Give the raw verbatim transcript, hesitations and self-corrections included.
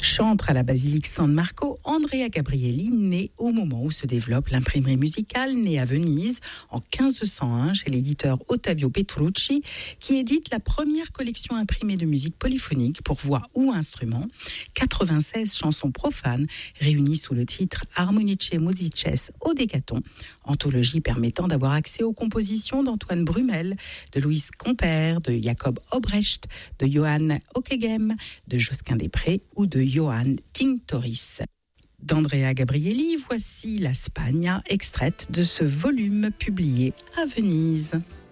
Chantre à la basilique San Marco, Andrea Gabrieli naît au moment où se développe l'imprimerie musicale, née à Venise en quinze cent un chez l'éditeur Ottavio Petrucci, qui édite la première collection imprimée de musique polyphonique pour voix ou instruments, quatre-vingt-seize chansons profanes réunies sous le titre Harmonice Musices Odecaton, anthologie permettant d'avoir accès aux compositions d'Antoine Brumel, de Louis Compère, de Jacob Obrecht, de Johann Ockeghem, de Josquin Després ou de Johann Tinctoris. D'Andrea Gabrieli, voici la Spagna, extraite de ce volume publié à Venise.